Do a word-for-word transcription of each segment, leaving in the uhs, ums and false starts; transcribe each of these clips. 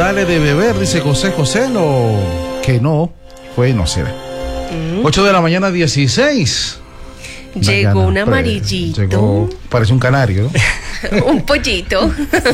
dale de beber, dice José José, lo que no fue, no será. Mm. ocho de la mañana, dieciséis. Llegó un amarillito. Llegó, parece un canario, ¿no? Un pollito.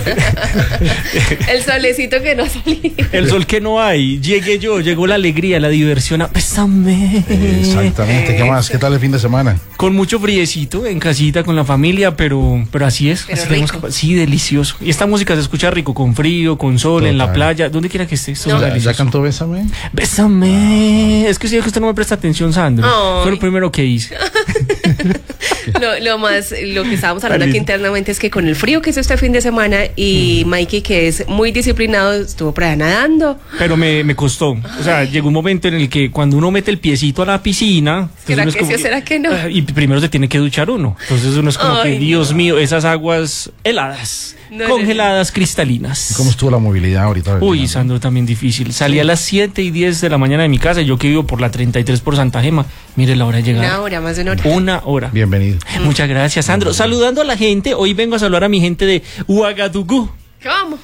El solecito que no salía. El sol que no hay. Llegué yo, llegó la alegría, la diversión. A... Bésame. Exactamente. ¿Qué más? ¿Qué tal el fin de semana? Con mucho friecito, en casita, con la familia, pero, pero así es. Pero así rico. Tenemos... Sí, delicioso. Y esta música se escucha rico, con frío, con sol, total, en la playa, donde quiera que estés. No. ¿Ya, ¿Ya cantó Bésame? Bésame. Es que si es que usted no me presta atención, Sandro. Ay. Fue lo primero que hice. Lo, lo más, lo que estábamos hablando aquí internamente es que con el frío que hizo este fin de semana y mm. Mikey, que es muy disciplinado, estuvo por allá nadando. Pero me, me costó. O sea, Ay. llegó un momento en el que cuando uno mete el piecito a la piscina... ¿Será que sí o que, será que no? Y primero se tiene que duchar uno. Entonces uno es como Ay, que, Dios no. mío, esas aguas heladas, no, congeladas, no. cristalinas. ¿Cómo estuvo la movilidad ahorita? Uy, ¿no? Sandro, también difícil. Salí sí. a las siete y diez de la mañana de mi casa, yo que vivo por la treinta y tres por Santa Gema. Mire la hora de llegar. Una hora, más de una hora. Una hora. Bienvenido. Mm. Muchas gracias, Sandro. Mm. Saludando a la gente, hoy vengo a saludar a mi gente de Ouagadougou. ¿Cómo?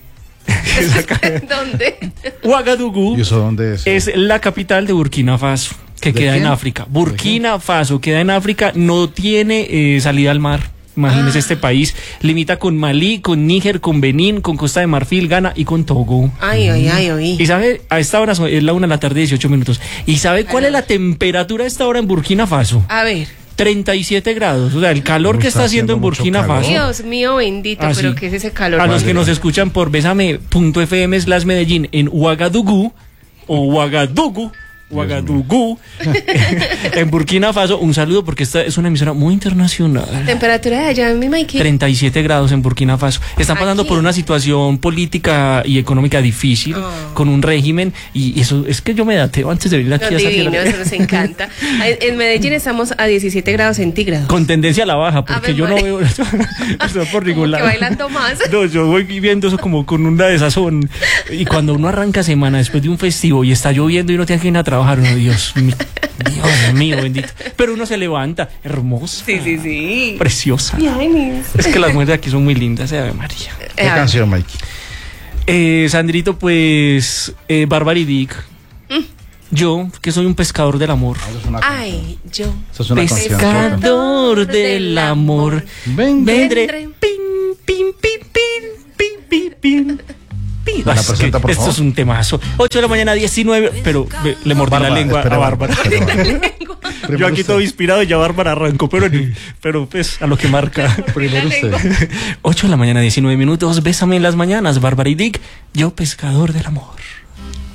¿Dónde? Ouagadougou. ¿Y eso dónde es? Es la capital de Burkina Faso, que queda quién? en África. Burkina Faso queda en África, no tiene eh, salida al mar. Imagínese ah. este país, limita con Malí, con Níger, con Benín, con Costa de Marfil, Ghana y con Togo. Ay, ay, ay, ay. Y sabe, a esta hora es la una de la tarde, dieciocho minutos. ¿Y sabe cuál es la temperatura a esta hora en Burkina Faso? A ver. treinta y siete grados, o sea, el calor que está haciendo en Burkina Faso. Dios mío bendito, ah, pero sí. ¿qué es ese calor? A los que nos escuchan por besame punto f m slash Medellín en Ouagadougou o Ouagadougou, Ouagadougou, en Burkina Faso, un saludo porque esta es una emisora muy internacional. Temperatura de allá, mi Mikey. treinta y siete grados en Burkina Faso. Están pasando Aquí. por una situación política y económica difícil, oh. con un régimen, y eso es que yo me dateo antes de venir aquí no, a divino, salir. Eso nos encanta. En Medellín estamos a diecisiete grados centígrados. Con tendencia a la baja, porque a yo no veo eso por ningún lado. Que bailando más. No, yo voy viviendo eso como con una desazón. Y cuando uno arranca semana después de un festivo y está lloviendo y uno tiene que ir a trabajar, uno, Dios mío, Dios mío, bendito. Pero uno se levanta, hermosa. Sí, sí, sí. Preciosa. Ay, es que las mujeres de aquí son muy lindas, ¿eh? Ave María. ¿Qué eh, canción, Mikey? Eh, Sandrito, pues, eh, Barbary Dick. Mm. Yo, que soy un pescador del amor. Ay, yo. Eso es una pescador canción. del amor. Ven, vendré. Pin, pin, pin, pin, pin, pin, pin. La presenta, por esto favor. es un temazo. ocho de la mañana, diecinueve, pero me, le mordí Bárbara, la lengua espera, a Bárbara. Yo aquí todo inspirado y ya Bárbara arrancó, pero, pero pues a lo que marca. Primero usted. ocho de la mañana, diecinueve minutos. Bésame en las mañanas, Bárbara y Dick. Yo, pescador del amor.